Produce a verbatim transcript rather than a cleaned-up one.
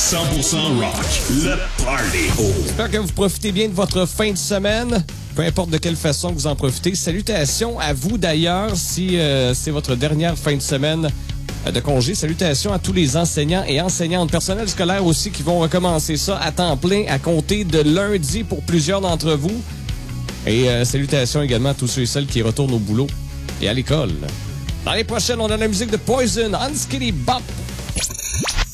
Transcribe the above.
cent pour cent rock, le party. J'espère que vous profitez bien de votre fin de semaine. Peu importe de quelle façon vous en profitez. Salutations à vous d'ailleurs si euh, c'est votre dernière fin de semaine de congé. Salutations à tous les enseignants et enseignantes, personnel scolaire aussi qui vont recommencer ça à temps plein à compter de lundi pour plusieurs d'entre vous. Et euh, salutations également à tous ceux et celles qui retournent au boulot et à l'école. Dans les prochaines, on a la musique de Poison, Unskitty Bop.